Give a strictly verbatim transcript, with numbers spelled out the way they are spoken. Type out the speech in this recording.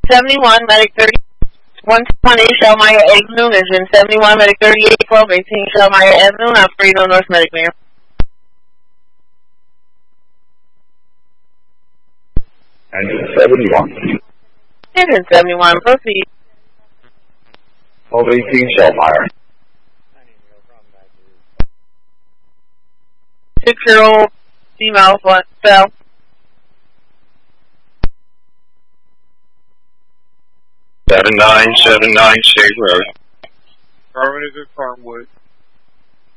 seventy-one, medic thirty, one twenty, Shellmeyer Avenue, engine seventy-one, medic thirty-eight, twelve eighteen, Shellmeyer Avenue, not Frito, North Medic Mayor. Engine seventy-one. Engine seventy-one, proceed. twelve eighteen, Shellmeyer. Six-year-old female fell. seven nine seven nine, State Road. Affirmative, Farmwood.